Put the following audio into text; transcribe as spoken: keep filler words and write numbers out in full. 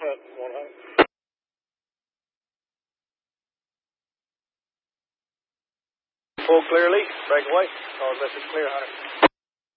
one hundred. Full clearly, break away. Call message clear, Hunter.